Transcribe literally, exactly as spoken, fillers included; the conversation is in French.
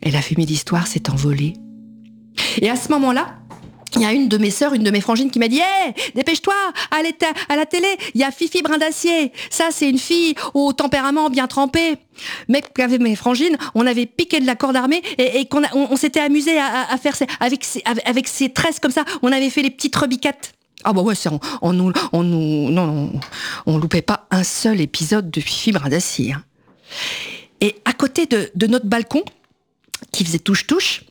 Et la fumée d'histoire s'est envolée. Et à ce moment-là, il y a une de mes sœurs, une de mes frangines qui m'a dit « Hé, hey, dépêche-toi, à, à la télé, il y a Fifi Brin d'Acier. Ça, c'est une fille au tempérament bien trempé. » Mais qu'avec mes frangines, on avait piqué de la corde armée et, et qu'on a, on, on s'était amusé à, à faire, avec ses, avec ses tresses comme ça, on avait fait les petites rebiquettes. Ah bah ouais, c'est, on, on nous, on nous, non, non, on loupait pas un seul épisode de Fifi Brin d'Acier. Hein. Et à côté de, de notre balcon, qui faisait touche-touche,